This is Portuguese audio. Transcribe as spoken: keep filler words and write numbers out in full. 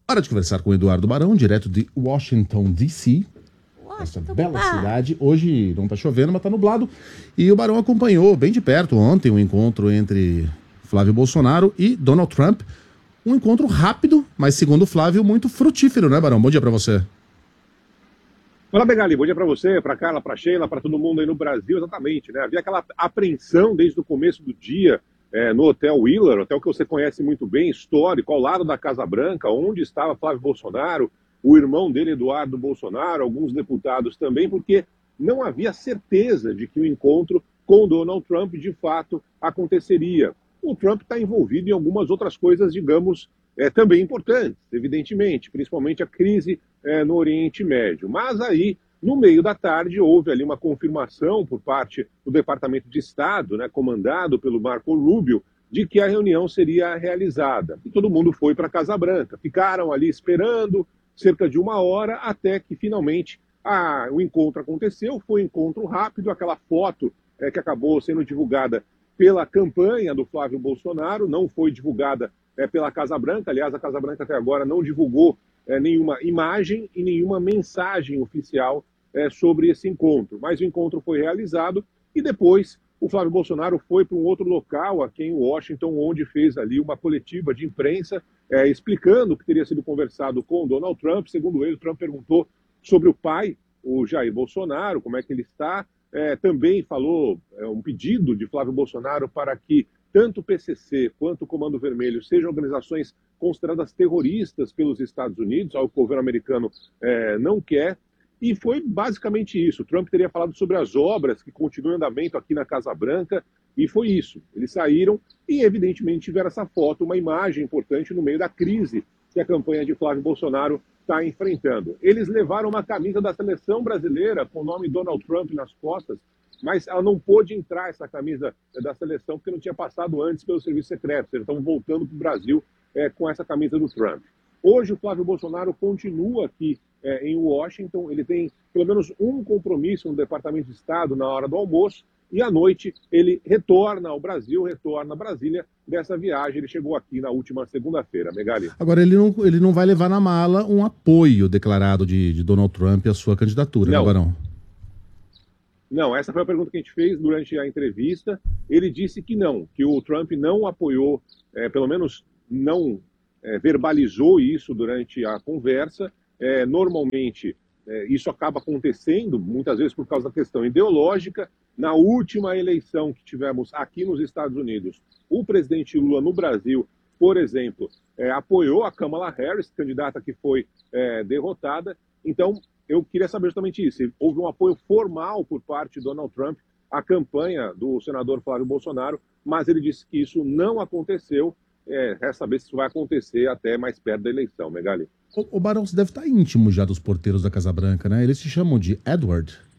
Hora de conversar com o Eduardo Barão, direto de Washington, D C Essa Washington, bela pá. cidade. Hoje não tá chovendo, mas tá nublado. E o Barão acompanhou bem de perto ontem o encontro entre Flávio Bolsonaro e Donald Trump. Um encontro rápido, mas segundo o Flávio, muito frutífero, né, Barão? Bom dia pra você. Fala, Megali, bom dia para você, para Carla, para Sheila, para todo mundo aí no Brasil, exatamente, né? Havia aquela apreensão desde o começo do dia é, no Hotel Wheeler, hotel que você conhece muito bem, histórico, ao lado da Casa Branca, onde estava Flávio Bolsonaro, o irmão dele, Eduardo Bolsonaro, alguns deputados também, porque não havia certeza de que o encontro com Donald Trump de fato aconteceria. O Trump está envolvido em algumas outras coisas, digamos, é, também importantes, evidentemente, principalmente a crise é, no Oriente Médio. Mas aí, no meio da tarde, houve ali uma confirmação por parte do Departamento de Estado, né, comandado pelo Marco Rubio, de que a reunião seria realizada. E todo mundo foi para a Casa Branca. Ficaram ali esperando cerca de uma hora até que finalmente a, o encontro aconteceu. Foi um encontro rápido, aquela foto é, que acabou sendo divulgada pela campanha do Flávio Bolsonaro, não foi divulgada é, pela Casa Branca. Aliás, a Casa Branca até agora não divulgou é, nenhuma imagem e nenhuma mensagem oficial é, sobre esse encontro. Mas o encontro foi realizado e depois o Flávio Bolsonaro foi para um outro local aqui em Washington, onde fez ali uma coletiva de imprensa é, explicando o que teria sido conversado com Donald Trump. Segundo ele, o Trump perguntou sobre o pai, o Jair Bolsonaro, como é que ele está. É, também falou é, um pedido de Flávio Bolsonaro para que tanto o P C C quanto o Comando Vermelho sejam organizações consideradas terroristas pelos Estados Unidos, algo que o governo americano é, não quer. E foi basicamente isso. O Trump teria falado sobre as obras que continuam em andamento aqui na Casa Branca, e foi isso. Eles saíram e, evidentemente, tiveram essa foto, uma imagem importante no meio da crise que a campanha de Flávio Bolsonaro está enfrentando. Eles levaram uma camisa da seleção brasileira com o nome Donald Trump nas costas, mas ela não pôde entrar, essa camisa da seleção, porque não tinha passado antes pelo serviço secreto. Eles estão voltando para o Brasil é, com essa camisa do Trump. Hoje o Flávio Bolsonaro continua aqui é, em Washington. Ele tem pelo menos um compromisso no Departamento de Estado na hora do almoço, e à noite ele retorna ao Brasil, retorna a Brasília dessa viagem. Ele chegou aqui na última segunda-feira, Megali. Agora, ele não, ele não vai levar na mala um apoio declarado de, de Donald Trump à sua candidatura, não. né, Barão? Não, essa foi a pergunta que a gente fez durante a entrevista. Ele disse que não, que o Trump não apoiou, é, pelo menos não é, verbalizou isso durante a conversa. É, normalmente, é, isso acaba acontecendo, muitas vezes por causa da questão ideológica. Na última eleição que tivemos aqui nos Estados Unidos, o presidente Lula no Brasil, por exemplo, é, apoiou a Kamala Harris, candidata que foi é, derrotada. Então, eu queria saber justamente isso. Houve um apoio formal por parte de Donald Trump à campanha do senador Flávio Bolsonaro, mas ele disse que isso não aconteceu. É, resta saber se isso vai acontecer até mais perto da eleição, Megali. O, o Barão, você deve estar íntimo já dos porteiros da Casa Branca, né? Eles se chamam de Edward.